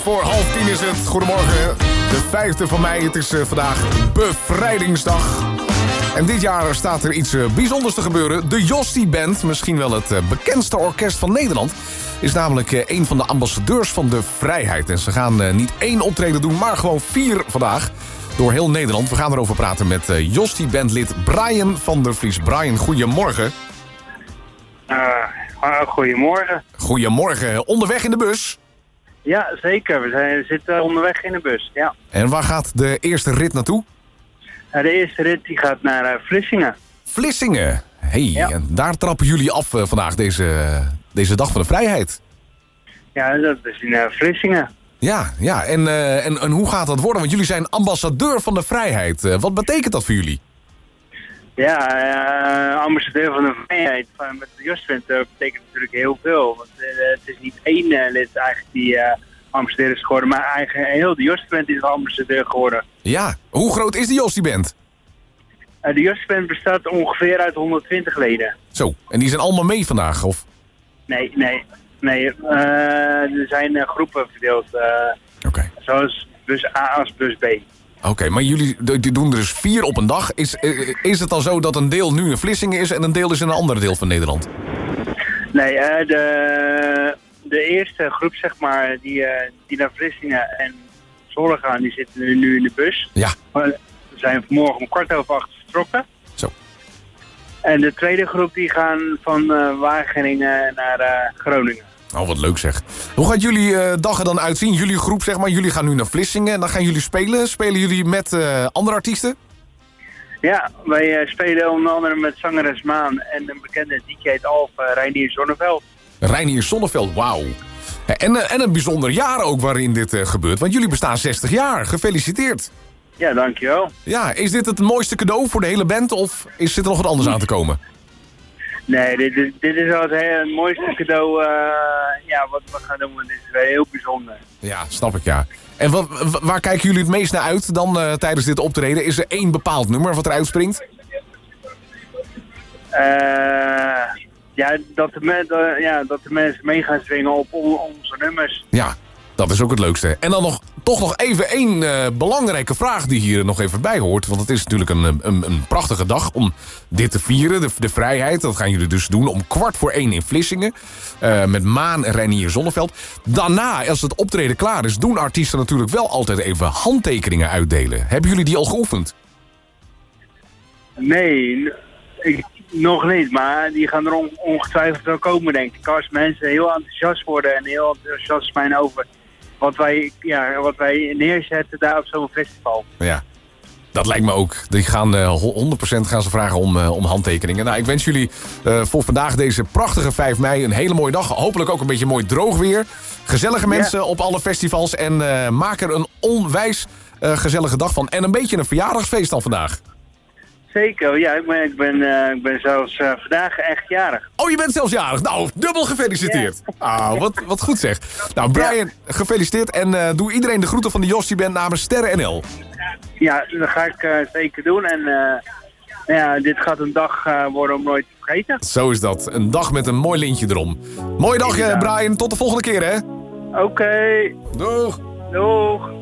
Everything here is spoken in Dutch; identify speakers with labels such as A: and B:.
A: voor 9:30 is het. Goedemorgen, de 5e van mei. Het is vandaag Bevrijdingsdag. En dit jaar staat er iets bijzonders te gebeuren. De Jostie Band, misschien wel het bekendste orkest van Nederland, is namelijk een van de ambassadeurs van de vrijheid. En ze gaan niet 1 optreden doen, maar gewoon 4 vandaag. Door heel Nederland. We gaan erover praten met Jostie Bandlid Brian van der Vlies. Brian, goedemorgen.
B: Goedemorgen.
A: Goedemorgen. Onderweg in de bus?
B: Ja, zeker. We zitten onderweg in de bus, ja.
A: En waar gaat de eerste rit naartoe?
B: De eerste rit die gaat naar Vlissingen.
A: Vlissingen?
B: Ja.
A: En daar trappen jullie af vandaag, deze dag van de vrijheid.
B: Ja, dat is in Vlissingen.
A: Ja. En hoe gaat dat worden? Want jullie zijn ambassadeur van de vrijheid. Wat betekent dat voor jullie?
B: Ja, ambassadeur van de vrijheid met de Jostband betekent natuurlijk heel veel. Want het is niet één lid eigenlijk die ambassadeur is geworden, maar eigenlijk heel de Jostband is ambassadeur geworden.
A: Ja, hoe groot is de Jostie Band?
B: De Jostband bestaat ongeveer uit 120 leden.
A: Zo, en die zijn allemaal mee vandaag, of?
B: Nee. Er zijn groepen verdeeld.
A: Oké.
B: Zoals bus A als bus B.
A: Oké, maar jullie doen er dus 4 op een dag. Is het dan zo dat een deel nu in Vlissingen is en een deel is in een ander deel van Nederland?
B: Nee, de eerste groep, zeg maar, die naar Vlissingen en Zwolle gaan, die zitten nu in de bus.
A: Ja.
B: We zijn vanmorgen om 7:15 vertrokken.
A: Zo.
B: En de tweede groep die gaan van Wageningen naar Groningen.
A: Oh, wat leuk zeg. Hoe gaat jullie dag er dan uitzien? Jullie groep, zeg maar, jullie gaan nu naar Vlissingen en dan gaan jullie spelen. Spelen jullie met andere artiesten?
B: Ja, wij spelen onder andere met zangeres Maan en een bekende DJ Alf, Reinier Zonneveld.
A: Reinier Zonneveld, wauw. En een bijzonder jaar ook waarin dit gebeurt, want jullie bestaan 60 jaar. Gefeliciteerd.
B: Ja, dankjewel.
A: Ja, is dit het mooiste cadeau voor de hele band of zit er nog wat anders aan te komen?
B: Nee, dit is wel het mooiste cadeau wat we gaan doen. Het is heel bijzonder.
A: Ja, snap ik, ja. En waar kijken jullie het meest naar uit dan tijdens dit optreden? Is er 1 bepaald nummer wat eruit springt?
B: Dat de mensen mee gaan zwingen op onze nummers.
A: Ja, dat is ook het leukste. En dan toch nog even 1 belangrijke vraag die hier nog even bij hoort. Want het is natuurlijk een prachtige dag om dit te vieren. De vrijheid, dat gaan jullie dus doen om 1:15 in Vlissingen. Met Maan en Reinier Zonneveld. Daarna, als het optreden klaar is, doen artiesten natuurlijk wel altijd even handtekeningen uitdelen. Hebben jullie die al geoefend?
B: Nee, nog niet. Maar die gaan er ongetwijfeld wel komen, denk ik. Als mensen heel enthousiast worden en heel enthousiast zijn over wat wij neerzetten daar op zo'n festival.
A: Ja, dat lijkt me ook. Die gaan 100% gaan ze vragen om handtekeningen. Nou, ik wens jullie voor vandaag deze prachtige 5 mei een hele mooie dag. Hopelijk ook een beetje mooi droog weer. Gezellige mensen op alle festivals. En maak er een onwijs gezellige dag van. En een beetje een verjaardagsfeest dan vandaag.
B: Zeker, ja. Ik ben zelfs vandaag echt jarig.
A: Oh, je bent zelfs jarig. Nou, dubbel gefeliciteerd. Ja. Wat goed zeg. Nou, Brian, gefeliciteerd. En doe iedereen de groeten van de Jostie Band namens Sterren NL.
B: Ja, dat ga ik zeker doen. En dit gaat een dag worden om nooit te vergeten.
A: Zo is dat. Een dag met een mooi lintje erom. Mooie dag, Brian. Tot de volgende keer, hè?
B: Oké.
A: Doeg.
B: Doeg.